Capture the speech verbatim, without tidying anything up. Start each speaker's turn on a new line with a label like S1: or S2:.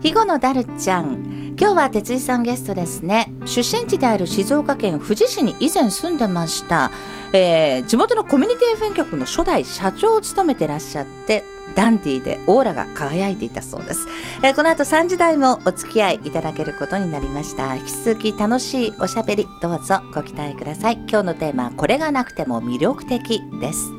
S1: 肥後のダルちゃん、今日は哲井さんゲストですね。出身地である静岡県富士市に以前住んでました、えー、地元のコミュニティ エフエム 局の初代社長を務めてらっしゃって、ダンディーでオーラが輝いていたそうです。えー、この後さんじ台もお付き合いいただけることになりました。引き続き楽しいおしゃべりどうぞご期待ください。今日のテーマはこれがなくても魅力的です。